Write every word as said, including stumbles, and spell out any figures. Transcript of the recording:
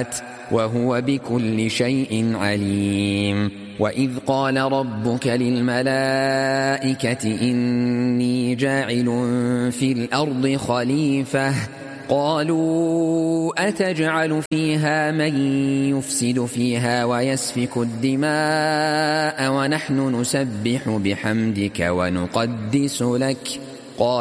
الصالحات وهو بكل شيء عليم. وإذ قال ربك للملائكة إني جاعل في الأرض خليفة قالوا أتجعل فيها من يفسد فيها ويسفك الدماء ونحن نسبح بحمدك ونقدس لك